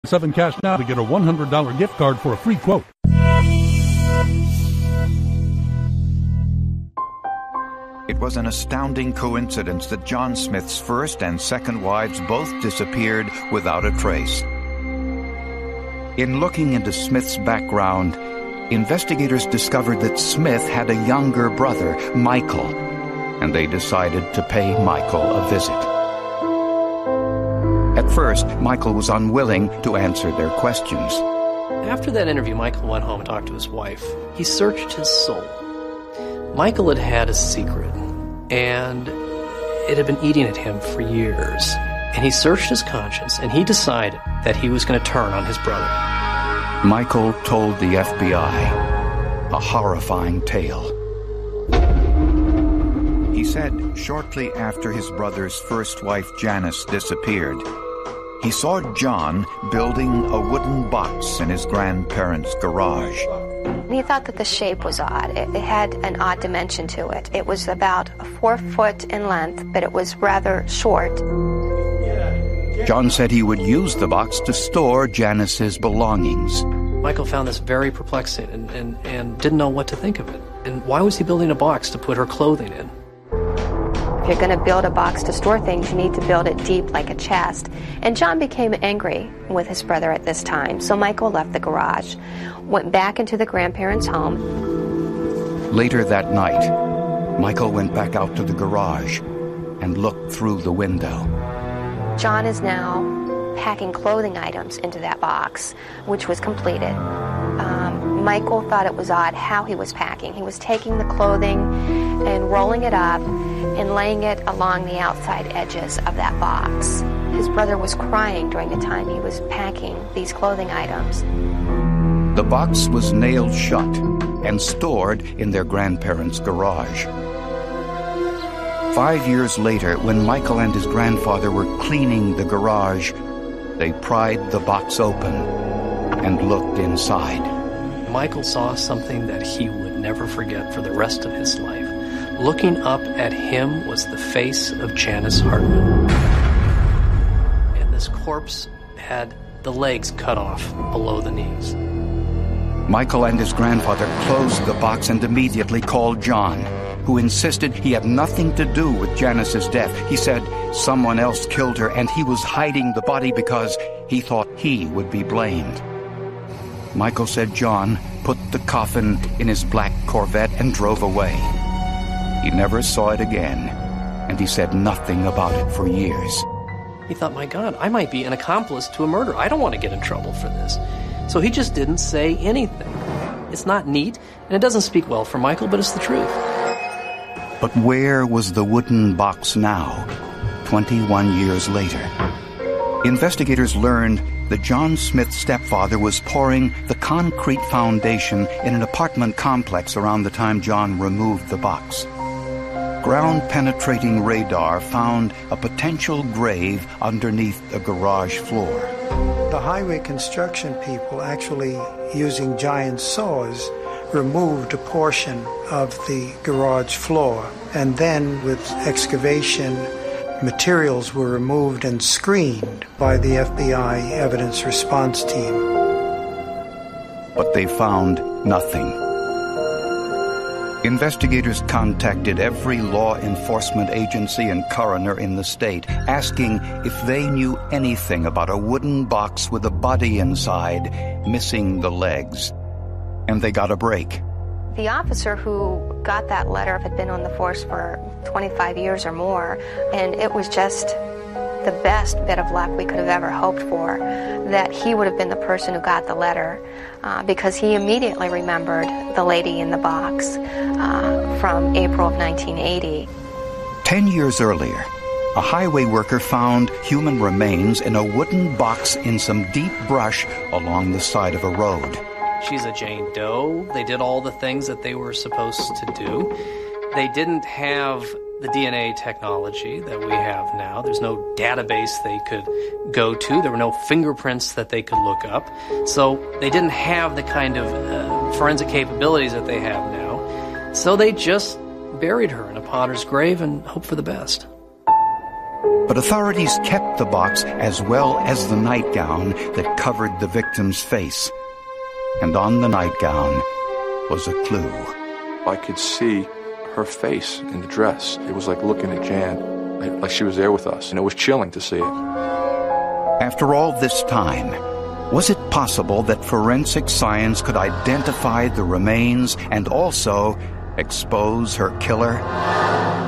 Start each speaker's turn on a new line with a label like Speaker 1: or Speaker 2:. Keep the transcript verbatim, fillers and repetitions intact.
Speaker 1: seven cash now to get a one hundred dollars gift card for a free quote.
Speaker 2: It was an astounding coincidence that John Smith's first and second wives both disappeared without a trace. In looking into Smith's background, investigators discovered that Smith had a younger brother, Michael, and they decided to pay Michael a visit. At first, Michael was unwilling to answer their questions.
Speaker 3: After that interview, Michael went home and talked to his wife. He searched his soul. Michael had had a secret, and it had been eating at him for years. And he searched his conscience, and he decided that he was going to turn on his brother.
Speaker 2: Michael told the F B I a horrifying tale. He said shortly after his brother's first wife, Janice, disappeared, he saw John building a wooden box in his grandparents' garage.
Speaker 4: He thought that the shape was odd. It, it had an odd dimension to it. It was about four foot in length, but it was rather short.
Speaker 2: John said he would use the box to store Janice's belongings.
Speaker 3: Michael found this very perplexing and, and, and didn't know what to think of it. And why was he building a box to put her clothing in?
Speaker 4: If you're going to build a box to store things, you need to build it deep like a chest. And John became angry with his brother at this time, so Michael left the garage, went back into the grandparents' home.
Speaker 2: Later that night, Michael went back out to the garage and looked through the window.
Speaker 4: John is now packing clothing items into that box, which was completed. Um, Michael thought it was odd how he was packing. He was taking the clothing and rolling it up and laying it along the outside edges of that box. His brother was crying during the time he was packing these clothing items.
Speaker 2: The box was nailed shut and stored in their grandparents' garage. Five years later, when Michael and his grandfather were cleaning the garage, they pried the box open and looked inside.
Speaker 3: Michael saw something that he would never forget for the rest of his life. Looking up at him was the face of Janice Hartman. And this corpse had the legs cut off below the knees.
Speaker 2: Michael and his grandfather closed the box and immediately called John, who insisted he had nothing to do with Janice's death. He said someone else killed her and he was hiding the body because he thought he would be blamed. Michael said John put the coffin in his black Corvette and drove away. He never saw it again, and he said nothing about it for years.
Speaker 3: He thought, my God, I might be an accomplice to a murder. I don't want to get in trouble for this. So he just didn't say anything. It's not neat, and it doesn't speak well for Michael, but it's the truth.
Speaker 2: But where was the wooden box now, twenty-one years later? Investigators learned that John Smith's stepfather was pouring the concrete foundation in an apartment complex around the time John removed the box. Ground-penetrating radar found a potential grave underneath the garage floor.
Speaker 5: The highway construction people, actually using giant saws, removed a portion of the garage floor, and then with excavation, materials were removed and screened by the F B I evidence response team.
Speaker 2: But they found nothing. Investigators contacted every law enforcement agency and coroner in the state, asking if they knew anything about a wooden box with a body inside, missing the legs. And they got a break.
Speaker 4: The officer who got that letter had been on the force for twenty-five years or more, and it was just the best bit of luck we could have ever hoped for, that he would have been the person who got the letter, uh, because he immediately remembered the lady in the box uh, from April of nineteen eighty.
Speaker 2: Ten years earlier, a highway worker found human remains in a wooden box in some deep brush along the side of a road.
Speaker 3: She's a Jane Doe. They did all the things that they were supposed to do. They didn't have the D N A technology that we have now. There's no database they could go to. There were no fingerprints that they could look up. So they didn't have the kind of uh, forensic capabilities that they have now. So they just buried her in a potter's grave and hoped for the best.
Speaker 2: But authorities kept the box as well as the nightgown that covered the victim's face. And on the nightgown was a clue.
Speaker 6: I could see her face in the dress. It was like looking at Jan, like she was there with us, and it was chilling to see it.
Speaker 2: After all this time, was it possible that forensic science could identify the remains and also expose her killer?